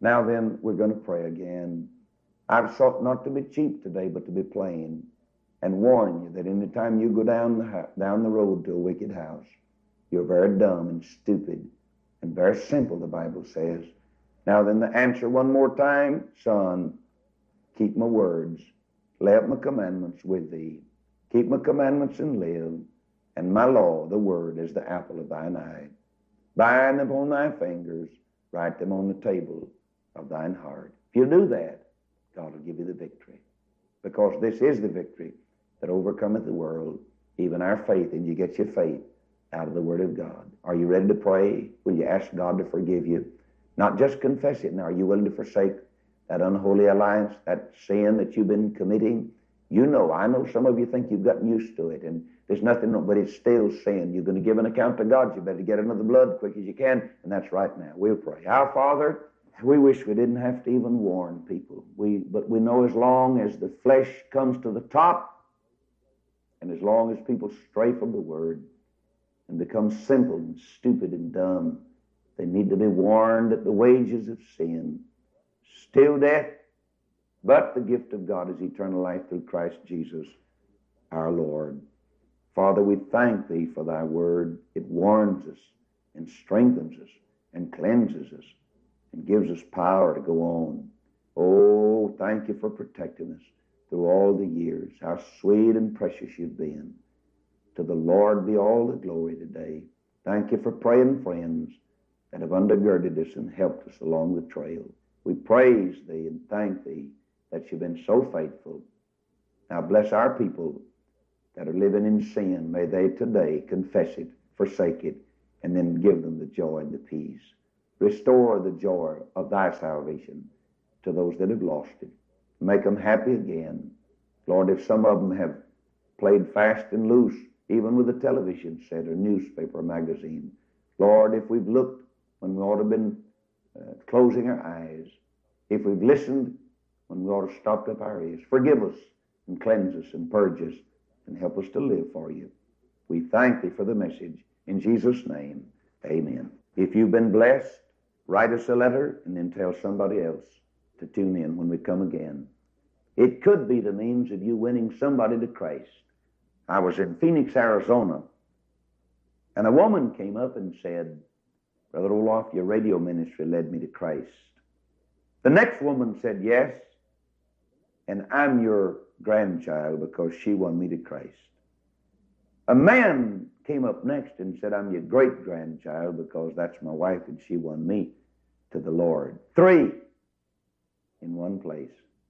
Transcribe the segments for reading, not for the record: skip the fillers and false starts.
Now then, we're going to pray again. I've sought not to be cheap today, but to be plain, and warn you that any time you go down the road to a wicked house, you're very dumb and stupid and very simple, the Bible says. Now then, the answer one more time, son, keep my words, lay up my commandments with thee. Keep my commandments and live, and my law, the word, is the apple of thine eye. Bind them on thy fingers, write them on the table of thine heart. If you do that, God will give you the victory. Because this is the victory that overcometh the world, even our faith, and you get your faith out of the Word of God. Are you ready to pray? Will you ask God to forgive you? Not just confess it. Now, are you willing to forsake that unholy alliance, that sin that you've been committing? I know some of you think you've gotten used to it, and there's nothing wrong, but it's still sin. You're going to give an account to God. You better get under the blood quick as you can, and that's right now. We'll pray. Our Father, we wish we didn't have to even warn people. But we know as long as the flesh comes to the top, and as long as people stray from the Word and become simple and stupid and dumb, they need to be warned that the wages of sin, still death, but the gift of God is eternal life through Christ Jesus our Lord. Father, we thank Thee for Thy Word. It warns us and strengthens us and cleanses us and gives us power to go on. Oh, thank You for protecting us through all the years. How sweet and precious You've been. To the Lord be all the glory today. Thank You for praying friends that have undergirded us and helped us along the trail. We praise Thee and thank Thee that You've been so faithful. Now bless our people that are living in sin. May they today confess it, forsake it, and then give them the joy and the peace. Restore the joy of Thy salvation to those that have lost it. Make them happy again. Lord, if some of them have played fast and loose, even with a television set or newspaper or magazine, Lord, if we've looked when we ought to have been closing our eyes, if we've listened when we ought to have stopped up our ears, forgive us and cleanse us and purge us and help us to live for You. We thank Thee for the message. In Jesus' name, amen. If you've been blessed, write us a letter and then tell somebody else to tune in when we come again. It could be the means of you winning somebody to Christ. I was in Phoenix, Arizona, and a woman came up and said, Brother Olaf, your radio ministry led me to Christ. The next woman said, yes, and I'm your grandchild because she won me to Christ. A man came up next and said, I'm your great-grandchild because that's my wife and she won me to the Lord. 3 in one place,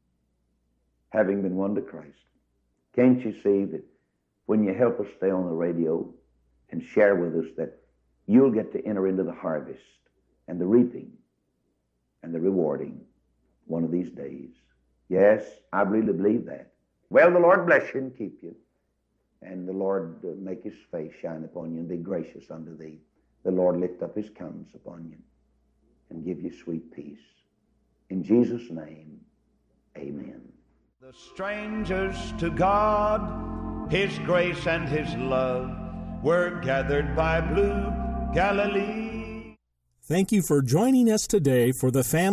having been won to Christ. Can't you see that when you help us stay on the radio and share with us that you'll get to enter into the harvest and the reaping and the rewarding one of these days? Yes, I really believe that. Well, the Lord bless you and keep you. And the Lord make His face shine upon you and be gracious unto thee. The Lord lift up His countenance upon you and give you sweet peace. In Jesus' name, amen. The strangers to God, His grace and His love were gathered by blue Galilee. Thank you for joining us today for the family.